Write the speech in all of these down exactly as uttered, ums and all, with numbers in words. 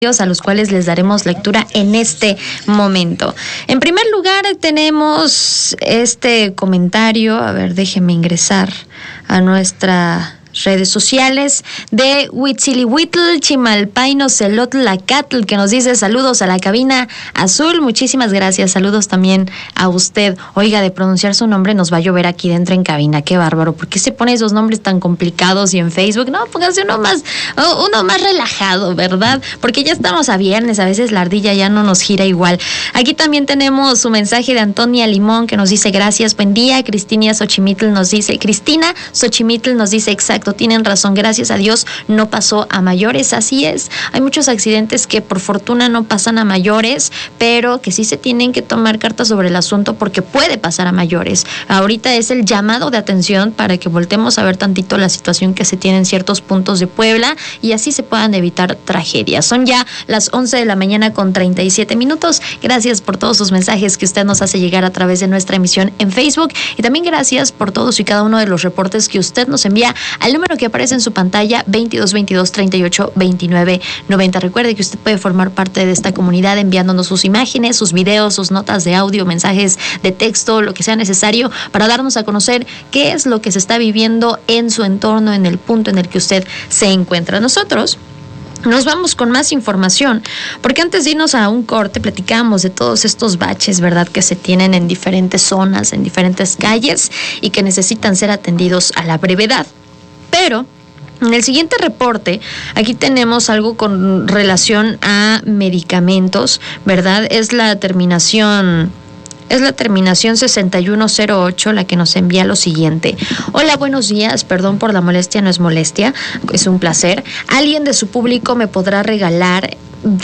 a los cuales les daremos lectura en este momento. En primer lugar tenemos este comentario, a ver, déjenme ingresar a nuestra redes sociales de Huitzilihuitl, Chimalpaino, Celotl, Acatl, que nos dice saludos a la cabina azul. Muchísimas gracias, saludos también a usted. Oiga, de pronunciar su nombre nos va a llover aquí dentro en cabina, qué bárbaro. ¿Por qué se pone esos nombres tan complicados y en Facebook? No, póngase uno más, uno más relajado, ¿verdad? Porque ya estamos a viernes, a veces la ardilla ya no nos gira igual. Aquí también tenemos su mensaje de Antonia Limón, que nos dice gracias, buen día. Cristina Xochimitl nos dice, Cristina Xochimitl nos dice exacto, tienen razón, gracias a Dios no pasó a mayores, así es. Hay muchos accidentes que por fortuna no pasan a mayores, pero que sí se tienen que tomar cartas sobre el asunto porque puede pasar a mayores. Ahorita es el llamado de atención para que voltemos a ver tantito la situación que se tiene en ciertos puntos de Puebla y así se puedan evitar tragedias. Son ya las once de la mañana con treinta y siete minutos. Gracias por todos sus mensajes que usted nos hace llegar a través de nuestra emisión en Facebook y también gracias por todos y cada uno de los reportes que usted nos envía al número que aparece en su pantalla veintidós veintidós treinta y ocho veintinueve noventa. Recuerde que usted puede formar parte de esta comunidad enviándonos sus imágenes, sus videos, sus notas de audio, mensajes de texto, lo que sea necesario para darnos a conocer qué es lo que se está viviendo en su entorno, en el punto en el que usted se encuentra. Nosotros nos vamos con más información, porque antes de irnos a un corte platicamos de todos estos baches, ¿verdad?, que se tienen en diferentes zonas, en diferentes calles y que necesitan ser atendidos a la brevedad. Pero en el siguiente reporte, aquí tenemos algo con relación a medicamentos, ¿verdad? Es la terminación... Es la terminación sesenta y uno cero ocho la que nos envía lo siguiente. Hola, buenos días. Perdón por la molestia, no es molestia. Es un placer. ¿Alguien de su público me podrá regalar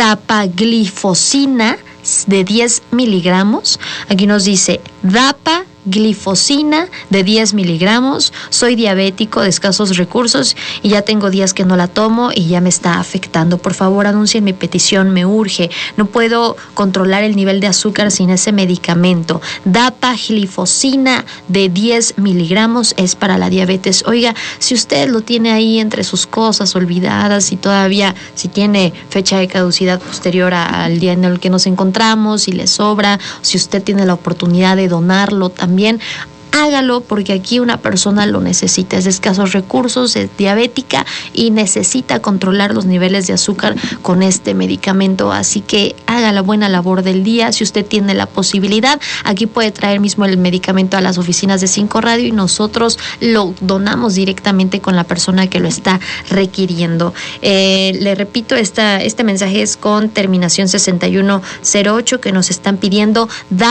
dapaglifosina de diez miligramos? Aquí nos dice dapaglifosina glifosina de diez miligramos, soy diabético de escasos recursos y ya tengo días que no la tomo y ya me está afectando. Por favor, anuncien mi petición, me urge. No puedo controlar el nivel de azúcar sin ese medicamento. Dapaglifosina de diez miligramos es para la diabetes. Oiga, si usted lo tiene ahí entre sus cosas olvidadas y todavía si tiene fecha de caducidad posterior a, al día en el que nos encontramos, si le sobra, si usted tiene la oportunidad de donarlo también, Bien, hágalo porque aquí una persona lo necesita, es de escasos recursos, es diabética y necesita controlar los niveles de azúcar con este medicamento, así que haga la buena labor del día. Si usted tiene la posibilidad, aquí puede traer mismo el medicamento a las oficinas de Cinco Radio y nosotros lo donamos directamente con la persona que lo está requiriendo. Eh, le repito, esta, este mensaje es con terminación sesenta y uno cero ocho que nos están pidiendo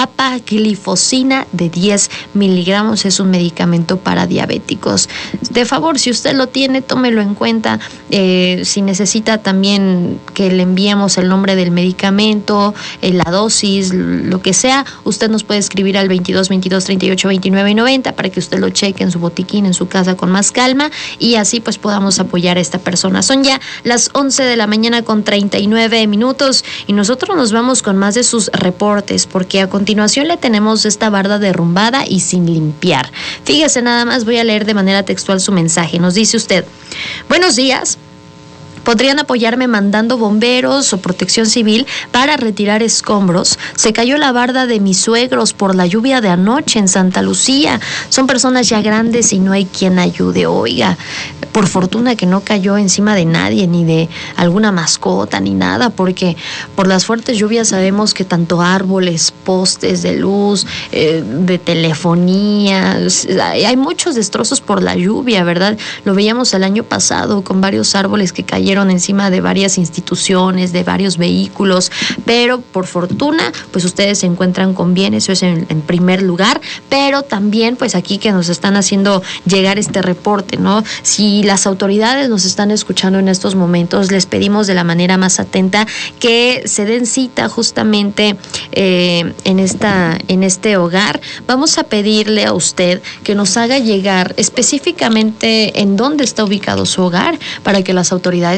dapaglifosina de diez miligramos. Es un medicamento para diabéticos. De favor, si usted lo tiene, tómelo en cuenta. Eh, si necesita también que le enviemos el nombre del medicamento, eh, la dosis, lo que sea, usted nos puede escribir al veintidós veintidós treinta y ocho veintinueve noventa para que usted lo cheque en su botiquín, en su casa con más calma y así pues podamos apoyar a esta persona. Son ya las once de la mañana con treinta y nueve minutos y nosotros nos vamos con más de sus reportes porque a continuación le tenemos esta barda derrumbada y sin limpiar. Fíjese nada más, voy a leer de manera textual su mensaje. Nos dice usted: buenos días. ¿Podrían apoyarme mandando bomberos o protección civil para retirar escombros? Se cayó la barda de mis suegros por la lluvia de anoche en Santa Lucía. Son personas ya grandes y no hay quien ayude. Oiga, por fortuna que no cayó encima de nadie, ni de alguna mascota, ni nada, porque por las fuertes lluvias sabemos que tanto árboles, postes de luz, eh, de telefonía, hay muchos destrozos por la lluvia, ¿verdad? Lo veíamos el año pasado con varios árboles que cayeron encima de varias instituciones, de varios vehículos, pero por fortuna, pues ustedes se encuentran con bien, eso es en, en primer lugar, pero también pues aquí que nos están haciendo llegar este reporte, ¿no? Si las autoridades nos están escuchando en estos momentos, les pedimos de la manera más atenta que se den cita justamente eh, en esta, en este hogar. Vamos a pedirle a usted que nos haga llegar específicamente en dónde está ubicado su hogar para que las autoridades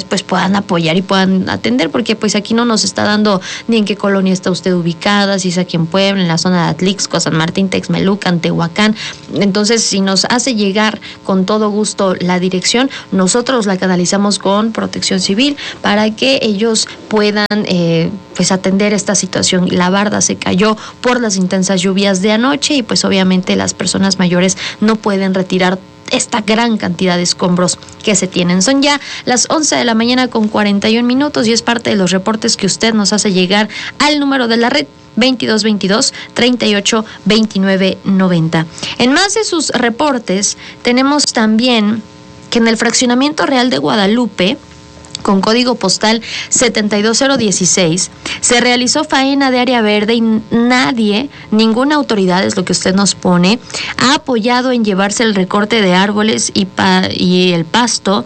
pues puedan apoyar y puedan atender, porque pues aquí no nos está dando ni en qué colonia está usted ubicada, si es aquí en Puebla, en la zona de Atlixco, San Martín, Texmelucan, Tehuacán. Entonces, si nos hace llegar con todo gusto la dirección, nosotros la canalizamos con Protección Civil para que ellos puedan eh, pues atender esta situación. La barda se cayó por las intensas lluvias de anoche y pues obviamente las personas mayores no pueden retirar esta gran cantidad de escombros que se tienen. Son ya las once de la mañana con cuarenta y un minutos y es parte de los reportes que usted nos hace llegar al número de la red veintidós veintidós, treinta y ocho, veintinueve, noventa. En más de sus reportes, tenemos también que en el fraccionamiento Real de Guadalupe, con código postal setenta y dos cero dieciséis, se realizó faena de área verde y nadie, ninguna autoridad, es lo que usted nos pone, ha apoyado en llevarse el recorte de árboles y, pa- y el pasto.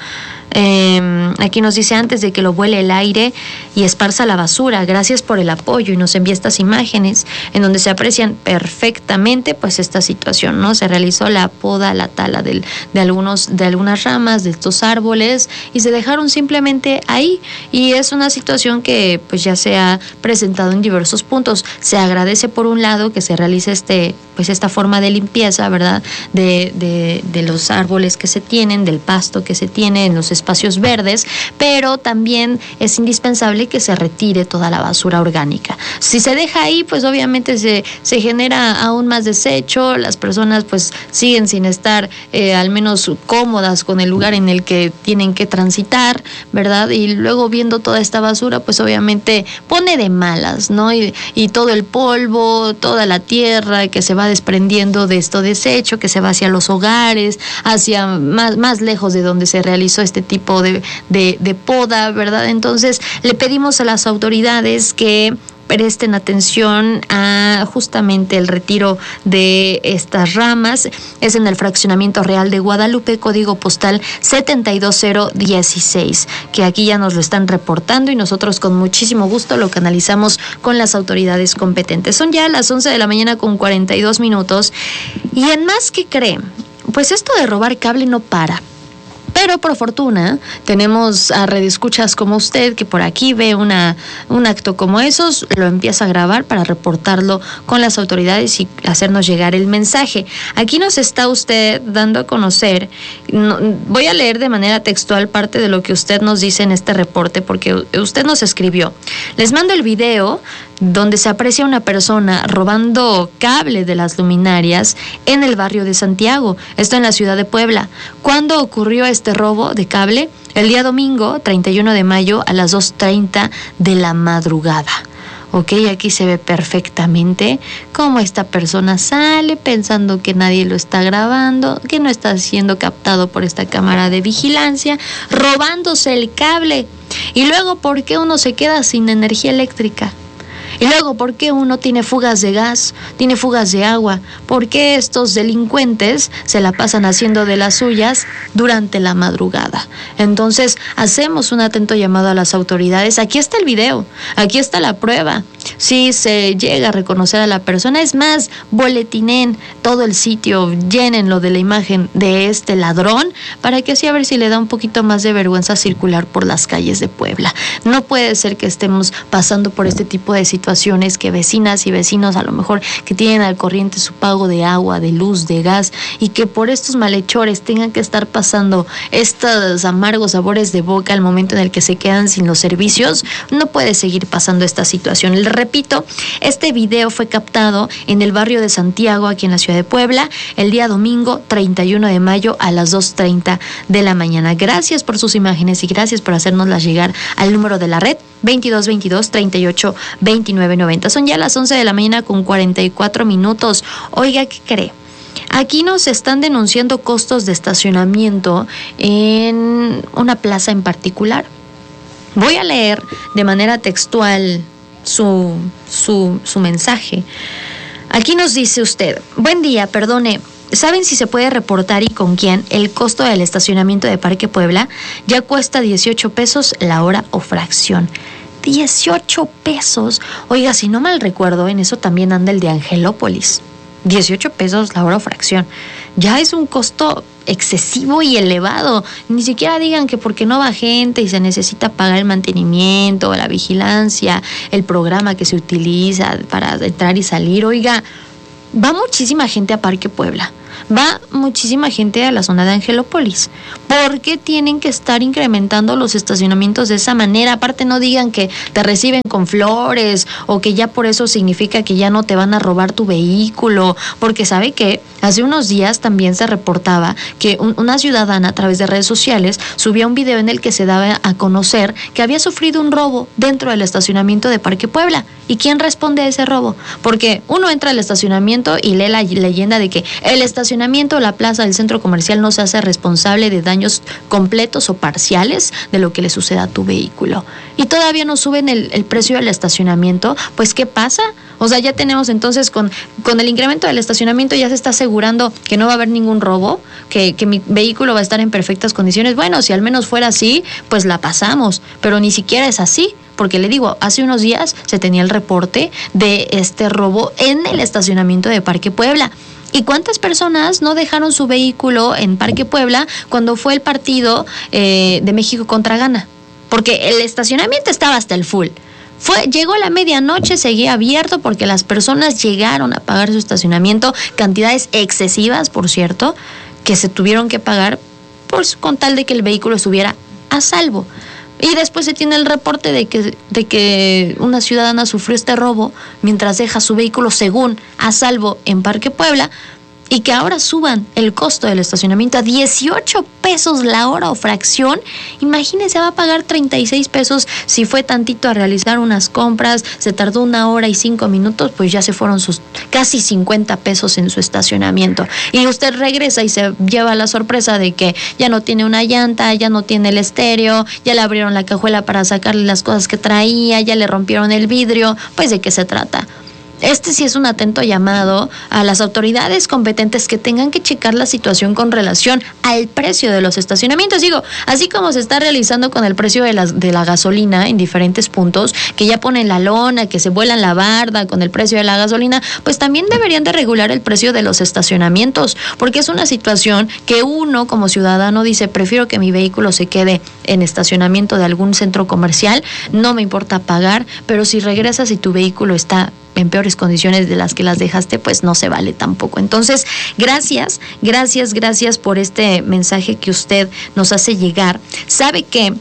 Eh, aquí nos dice antes de que lo vuele el aire y esparza la basura. Gracias por el apoyo y nos envía estas imágenes en donde se aprecian perfectamente pues esta situación, ¿no? Se realizó la poda, la tala del, de algunos de algunas ramas de estos árboles y se dejaron simplemente ahí y es una situación que pues ya se ha presentado en diversos puntos. Se agradece por un lado que se realice este pues esta forma de limpieza, ¿verdad? De, de, de los árboles que se tienen, del pasto que se tiene en los espacios verdes, pero también es indispensable que se retire toda la basura orgánica. Si se deja ahí, pues obviamente se, se genera aún más desecho, las personas pues siguen sin estar eh, al menos cómodas con el lugar en el que tienen que transitar, ¿verdad? Y luego viendo toda esta basura, pues obviamente pone de malas, ¿no? Y, y todo el polvo, toda la tierra que se va desprendiendo de esto desecho, que se va hacia los hogares, hacia más, más lejos de donde se realizó este tipo de, de, de poda, ¿verdad? Entonces le pedimos a las autoridades que presten atención a justamente el retiro de estas ramas. Es en el fraccionamiento Real de Guadalupe, código postal setenta y dos cero dieciséis, que aquí ya nos lo están reportando y nosotros con muchísimo gusto lo canalizamos con las autoridades competentes. Son ya las once de la mañana con cuarenta y dos minutos y en más que creen, pues esto de robar cable no para. Pero por fortuna tenemos a redescuchas como usted que por aquí ve una, un acto como esos, lo empieza a grabar para reportarlo con las autoridades y hacernos llegar el mensaje. Aquí nos está usted dando a conocer, no, voy a leer de manera textual parte de lo que usted nos dice en este reporte porque usted nos escribió. Les mando el video donde se aprecia una persona robando cable de las luminarias en el barrio de Santiago, esto en la ciudad de Puebla. ¿Cuándo ocurrió este robo de cable? El día domingo, treinta y uno de mayo, a las dos treinta de la madrugada. Ok, aquí se ve perfectamente cómo esta persona sale pensando que nadie lo está grabando, que no está siendo captado por esta cámara de vigilancia, robándose el cable. Y luego, ¿por qué uno se queda sin energía eléctrica? Y luego, ¿por qué uno tiene fugas de gas, tiene fugas de agua? ¿Por qué estos delincuentes se la pasan haciendo de las suyas durante la madrugada? Entonces, hacemos un atento llamado a las autoridades. Aquí está el video, aquí está la prueba. Si se llega a reconocer a la persona, es más, boletinen todo el sitio, llénenlo de la imagen de este ladrón, para que así a ver si le da un poquito más de vergüenza circular por las calles de Puebla. No puede ser que estemos pasando por este tipo de situaciones, que vecinas y vecinos a lo mejor que tienen al corriente su pago de agua, de luz, de gas, y que por estos malhechores tengan que estar pasando estos amargos sabores de boca al momento en el que se quedan sin los servicios. No puede seguir pasando esta situación. El Repito, este video fue captado en el barrio de Santiago, aquí en la ciudad de Puebla, el día domingo treinta y uno de mayo a las dos treinta de la mañana. Gracias por sus imágenes y gracias por hacérnoslas llegar al número de la red veintidós veintidós, treinta y ocho, veintinueve, noventa. Son ya las once de la mañana con cuarenta y cuatro minutos. Oiga, ¿qué cree? Aquí nos están denunciando costos de estacionamiento en una plaza en particular. Voy a leer de manera textual Su, su, su mensaje. Aquí nos dice usted: buen día, perdone, ¿saben si se puede reportar y con quién el costo del estacionamiento de Parque Puebla? Ya cuesta dieciocho pesos la hora o fracción. dieciocho pesos. Oiga, si no mal recuerdo, en eso también anda el de Angelópolis. dieciocho pesos la hora o fracción. Ya es un costo excesivo y elevado. Ni siquiera digan que porque no va gente y se necesita pagar el mantenimiento, la vigilancia, el programa que se utiliza para entrar y salir. Oiga, va muchísima gente a Parque Puebla. Va muchísima gente a la zona de Angelópolis. ¿Por qué tienen que estar incrementando los estacionamientos de esa manera? Aparte, no digan que te reciben con flores o que ya por eso significa que ya no te van a robar tu vehículo, porque sabe que hace unos días también se reportaba que un, una ciudadana a través de redes sociales subía un video en el que se daba a conocer que había sufrido un robo dentro del estacionamiento de Parque Puebla. ¿Y quién responde a ese robo? Porque uno entra al estacionamiento y lee la leyenda de que el estacionamiento, la plaza del centro comercial no se hace responsable de daños completos o parciales de lo que le suceda a tu vehículo. Y todavía no suben el, el precio del estacionamiento. Pues, ¿qué pasa? O sea, ya tenemos entonces con, con el incremento del estacionamiento ya se está asegurando que no va a haber ningún robo, que, que mi vehículo va a estar en perfectas condiciones. Bueno, si al menos fuera así, pues la pasamos, pero ni siquiera es así. Porque le digo, hace unos días se tenía el reporte de este robo en el estacionamiento de Parque Puebla. ¿Y cuántas personas no dejaron su vehículo en Parque Puebla cuando fue el partido eh, de México contra Ghana? Porque el estacionamiento estaba hasta el full. Fue, llegó a la medianoche, seguía abierto porque las personas llegaron a pagar su estacionamiento, cantidades excesivas, por cierto, que se tuvieron que pagar por, con tal de que el vehículo estuviera a salvo. Y después se tiene el reporte de que, de que una ciudadana sufrió este robo mientras deja su vehículo según a salvo en Parque Puebla, y que ahora suban el costo del estacionamiento a dieciocho pesos la hora o fracción. Imagínense, va a pagar treinta y seis pesos si fue tantito a realizar unas compras, se tardó una hora y cinco minutos, pues ya se fueron sus casi cincuenta pesos en su estacionamiento. Y usted regresa y se lleva la sorpresa de que ya no tiene una llanta, ya no tiene el estéreo, ya le abrieron la cajuela para sacarle las cosas que traía, ya le rompieron el vidrio. Pues, ¿de qué se trata? Este sí es un atento llamado a las autoridades competentes que tengan que checar la situación con relación al precio de los estacionamientos. Digo, así como se está realizando con el precio de la, de la gasolina en diferentes puntos, que ya ponen la lona, que se vuelan la barda con el precio de la gasolina, pues también deberían de regular el precio de los estacionamientos, porque es una situación que uno como ciudadano dice, prefiero que mi vehículo se quede en estacionamiento de algún centro comercial, no me importa pagar, pero si regresas y tu vehículo está en peores condiciones de las que las dejaste, pues no se vale tampoco. Entonces, gracias, gracias, gracias por este mensaje que usted nos hace llegar. Sabe que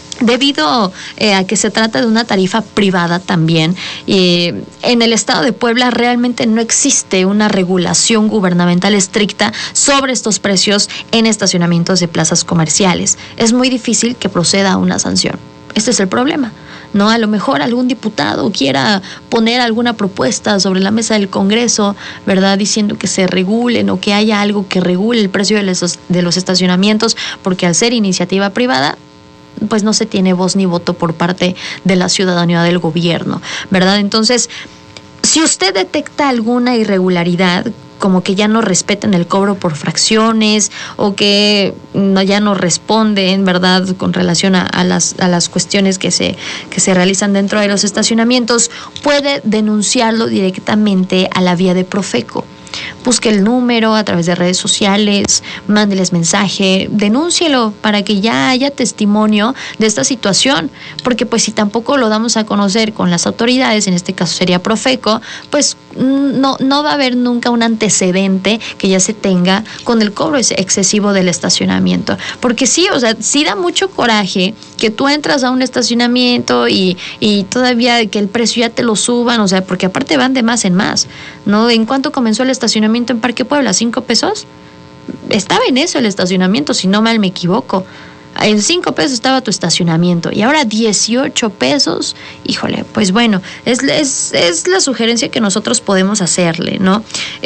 debido eh, a que se trata de una tarifa privada también, eh, en el estado de Puebla realmente no existe una regulación gubernamental estricta sobre estos precios en estacionamientos de plazas comerciales. Es muy difícil que proceda una sanción. Este es el problema. No, a lo mejor algún diputado quiera poner alguna propuesta sobre la mesa del Congreso, ¿verdad?, diciendo que se regulen o que haya algo que regule el precio de los, de los estacionamientos, porque al ser iniciativa privada, pues no se tiene voz ni voto por parte de la ciudadanía del gobierno, ¿verdad? Entonces, si usted detecta alguna irregularidad, como que ya no respeten el cobro por fracciones o que no, ya no responden, ¿verdad?, con relación a, a, las, a las cuestiones que se, que se realizan dentro de los estacionamientos, puede denunciarlo directamente a la vía de Profeco. Busque el número a través de redes sociales, mándeles mensaje, denúncielo para que ya haya testimonio de esta situación, porque pues si tampoco lo damos a conocer con las autoridades, en este caso sería Profeco, pues no, no va a haber nunca un antecedente que ya se tenga con el cobro excesivo del estacionamiento, porque sí, o sea, sí da mucho coraje que tú entras a un estacionamiento y, y todavía que el precio ya te lo suban, o sea, porque aparte van de más en más, ¿no? ¿En cuánto comenzó el estacionamiento en Parque Puebla? ¿Cinco pesos? Estaba en eso el estacionamiento, si no mal me equivoco. En cinco pesos estaba tu estacionamiento y ahora dieciocho pesos. Híjole, pues bueno, es, es, es la sugerencia que nosotros podemos hacerle, ¿no?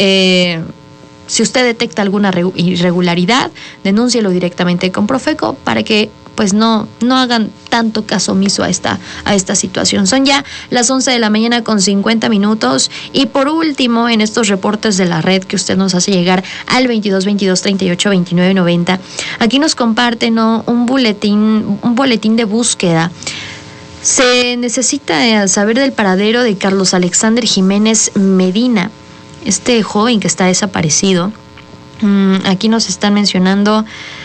Eh, si usted detecta alguna irregularidad, denúncielo directamente con Profeco para que pues no, no hagan tanto caso omiso a esta, a esta situación. Son ya las once de la mañana con cincuenta minutos y por último, en estos reportes de la red que usted nos hace llegar al veintidós veintidós treinta y ocho veintinueve noventa, aquí nos comparten, ¿no?, un boletín, un boletín de búsqueda. Se necesita saber del paradero de Carlos Alexander Jiménez Medina, este joven que está desaparecido. Mm, aquí nos están mencionando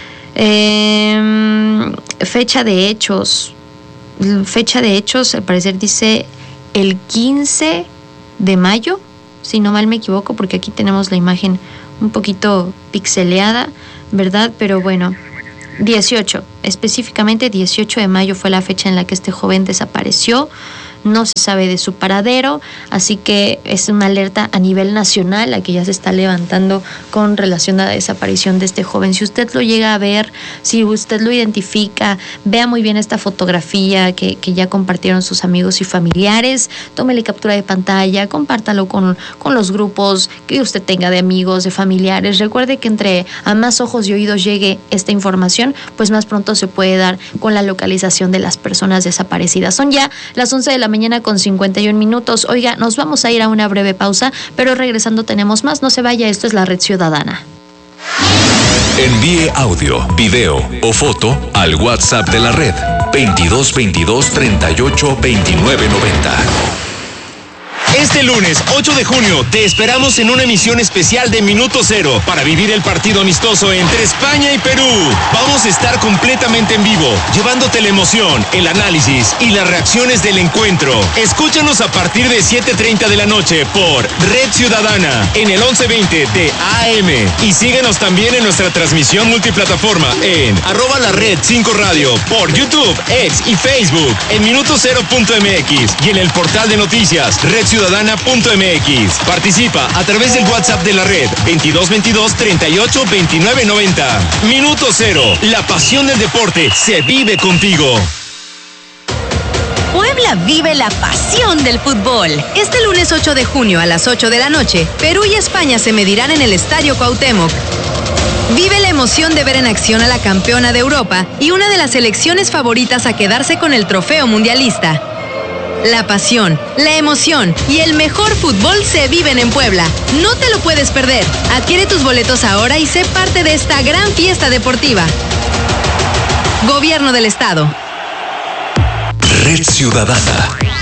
eh, fecha de hechos. Fecha de hechos, al parecer dice el quince de mayo, si no mal me equivoco, porque aquí tenemos la imagen un poquito pixeleada, ¿verdad? Pero bueno, dieciocho, específicamente dieciocho de mayo fue la fecha en la que este joven desapareció. No se sabe de su paradero, así que es una alerta a nivel nacional la que ya se está levantando con relación a la desaparición de este joven. Si usted lo llega a ver, si usted lo identifica, vea muy bien esta fotografía que, que ya compartieron sus amigos y familiares, tómele captura de pantalla, compártalo con, con los grupos que usted tenga de amigos, de familiares. Recuerde que entre a más ojos y oídos llegue esta información, pues más pronto se puede dar con la localización de las personas desaparecidas. Son ya las once de la mañana con cincuenta y un minutos. Oiga, nos vamos a ir a una breve pausa, pero regresando tenemos más. No se vaya, esto es La Red Ciudadana. Envíe audio, video o foto al WhatsApp de la red veintidós veintidós treinta y ocho veintinueve noventa. Este lunes ocho de junio te esperamos en una emisión especial de Minuto Cero para vivir el partido amistoso entre España y Perú. Vamos a estar completamente en vivo, llevándote la emoción, el análisis y las reacciones del encuentro. Escúchanos a partir de siete treinta de la noche por Red Ciudadana en el once veinte de A M. Y síguenos también en nuestra transmisión multiplataforma en arroba la red cinco radio por YouTube, X y Facebook, en minuto cero punto m x y en el portal de noticias Red Ciudadana. Ciudadana.mx. Participa a través del WhatsApp de la red veintidós veintidós treinta y ocho veintinueve noventa. Minuto Cero. La pasión del deporte se vive contigo. Puebla vive la pasión del fútbol. Este lunes ocho de junio a las ocho de la noche, Perú y España se medirán en el Estadio Cuauhtémoc. Vive la emoción de ver en acción a la campeona de Europa y una de las selecciones favoritas a quedarse con el trofeo mundialista. La pasión, la emoción y el mejor fútbol se viven en Puebla. No te lo puedes perder. Adquiere tus boletos ahora y sé parte de esta gran fiesta deportiva. Gobierno del Estado. Red Ciudadana.